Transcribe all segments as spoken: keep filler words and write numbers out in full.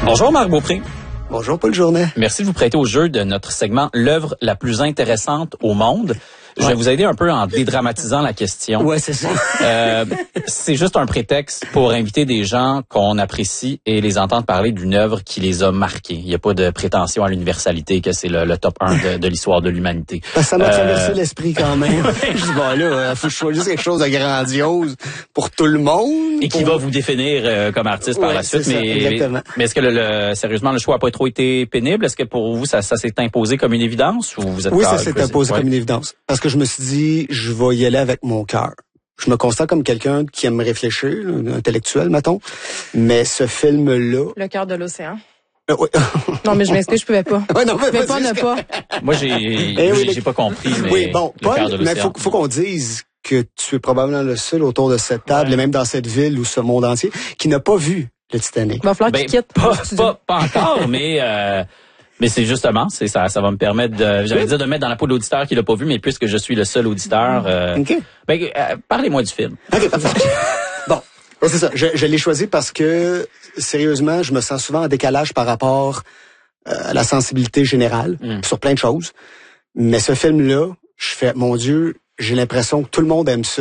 Bonjour Marc Beaupré. Bonjour Paul Journet. Merci de vous prêter au jeu de notre segment L'œuvre la plus intéressante au monde. Je ouais. vais vous aider un peu en dédramatisant la question. Ouais, c'est ça. euh, c'est juste un prétexte pour inviter des gens qu'on apprécie et les entendre parler d'une œuvre qui les a marqués. Il n'y a pas de prétention à l'universalité que c'est le, le top un de, de l'histoire de l'humanité. Ça m'a traversé euh... l'esprit quand même. Je dis, bon là, faut que je choisisse quelque chose de grandiose pour tout le monde. Et qui pour... va vous définir euh, comme artiste ouais, par la suite. Ça, mais, exactement. mais est-ce que le, le, sérieusement, le choix n'a pas trop été pénible? Est-ce que pour vous, ça, ça s'est imposé comme une évidence? Ou vous êtes oui, ça s'est imposé ouais. comme une évidence. Parce que je me suis dit, je vais y aller avec mon cœur. Je me constate comme quelqu'un qui aime réfléchir, un intellectuel, mettons. Mais ce film-là... Le cœur de l'océan. Euh, oui. Non, mais je m'excuse, je pouvais pas. Ouais, non, mais je pouvais pas ne pas. Moi, j'ai, eh oui, j'ai, j'ai pas compris, mais oui, bon, le cœur Paul, de l'océan. mais faut, faut qu'on dise que tu es probablement le seul autour de cette table, ouais. et même dans cette ville ou ce monde entier, qui n'a pas vu le Titanic. Il va falloir ben, qu'il quitte. Pas, pas, pas encore, mais... Euh, Mais c'est justement, c'est ça, ça va me permettre de, j'allais dire de mettre dans la peau de l'auditeur qui l'a pas vu, mais puisque je suis le seul auditeur, euh, okay. ben, euh, parlez-moi du film. Ok, parfait. Bon, c'est ça. Je, je l'ai choisi parce que sérieusement, je me sens souvent en décalage par rapport euh, à la sensibilité générale mm. sur plein de choses. Mais ce film-là, je fais, mon Dieu, j'ai l'impression que tout le monde aime ça.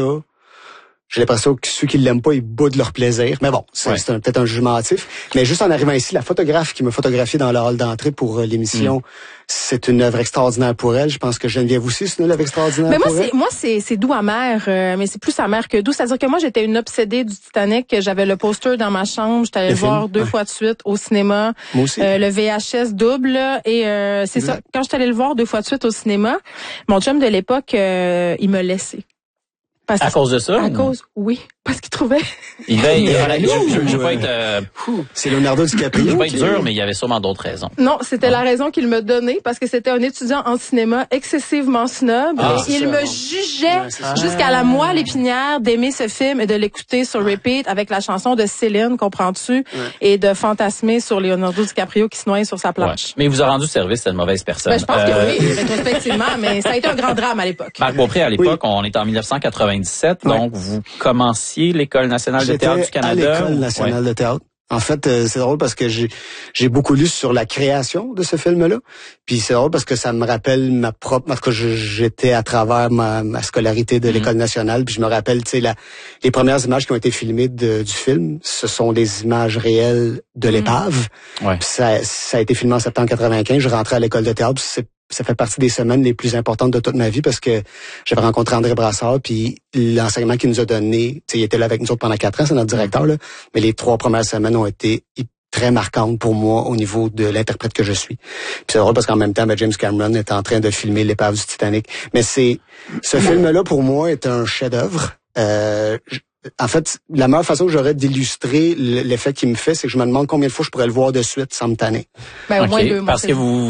J'ai l'impression que ceux qui l'aiment pas, ils boudent leur plaisir. Mais bon, c'est, ouais. c'est un, peut-être un jugement hâtif. Mais juste en arrivant ici, la photographe qui m'a photographié dans le hall d'entrée pour euh, l'émission, mm. c'est une œuvre extraordinaire pour elle. Je pense que Geneviève aussi, c'est une œuvre extraordinaire mais moi, pour c'est, elle. Moi, c'est, c'est doux amer, euh, mais c'est plus amer que doux. C'est-à-dire que moi, j'étais une obsédée du Titanic. J'avais le poster dans ma chambre. J'étais allée le film, voir deux ouais. fois de suite au cinéma. Moi aussi. Euh, le V H S double. Et euh, c'est exact. Ça. Quand j'étais allée le voir deux fois de suite au cinéma, mon chum de l'époque, euh, il me laissait. Parce à cause de ça? À cause, oui. Parce qu'il trouvait... Il va être, je ne veux pas être... Euh, c'est Leonardo DiCaprio. Je veux pas être dur, mais il y avait sûrement d'autres raisons. Non, c'était ah. la raison qu'il me donnait, parce que c'était un étudiant en cinéma excessivement snob. Ah, et il ça, me bon. jugeait ouais, jusqu'à la moelle épinière d'aimer ce film et de l'écouter sur repeat avec la chanson de Céline, comprends-tu? Ouais. Et de fantasmer sur Leonardo DiCaprio qui se noie sur sa planche. Ouais. Mais il vous a rendu service, cette mauvaise personne. Ben, je pense euh... que oui, rétrospectivement, mais ça a été un grand drame à l'époque. Marc Beaupré, à l'époque, oui. on est en dix-neuf cent quatre-vingt-dix-sept, ouais. donc vous commenciez l'École nationale J'étais de théâtre du Canada. À l'École nationale ouais. de théâtre. En fait, euh, c'est drôle parce que j'ai j'ai beaucoup lu sur la création de ce film-là. Puis c'est drôle parce que ça me rappelle ma propre, parce que je, j'étais à travers ma, ma scolarité de l'École nationale. Puis je me rappelle, tu sais, la les premières images qui ont été filmées de, du film, ce sont des images réelles de l'épave. Mmh. Ouais. Puis ça, ça a été filmé en septembre quatre-vingt-quinze. Je rentrais à l'École de théâtre. Puis c'est ça fait partie des semaines les plus importantes de toute ma vie parce que j'avais rencontré André Brassard, puis l'enseignement qu'il nous a donné, tu sais, il était là avec nous autres pendant quatre ans, c'est notre directeur, là, mais les trois premières semaines ont été très marquantes pour moi au niveau de l'interprète que je suis. Puis c'est drôle parce qu'en même temps, ben, James Cameron est en train de filmer l'épave du Titanic. Mais c'est ce film-là, pour moi, est un chef-d'œuvre. Euh, En fait, la meilleure façon que j'aurais d'illustrer l'effet qu'il me fait, c'est que je me demande combien de fois je pourrais le voir de suite sans me tanner. Ben, au okay, moins deux mois. Parce que vous,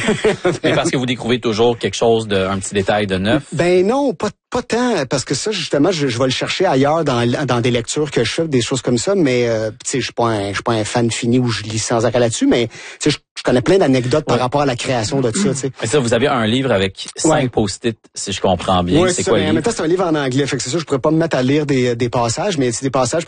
mais parce que vous découvrez toujours quelque chose de, un petit détail de neuf. Ben non, pas pas tant, parce que ça justement, je, je vais le chercher ailleurs dans dans des lectures que je fais, des choses comme ça. Mais euh, tu sais, je suis pas un, je suis pas un fan fini où je lis sans arrêt là-dessus, mais tu sais, je, je connais plein d'anecdotes ouais. par rapport à la création de tout ça. Tu sais. Mais ça, vous avez un livre avec cinq ouais. post-it, si je comprends bien. Ouais, c'est ça, quoi mais le en livre? même temps, c'est un livre en anglais, fait que c'est ça, je pourrais pas me mettre à lire des des passages, mais c'est des passages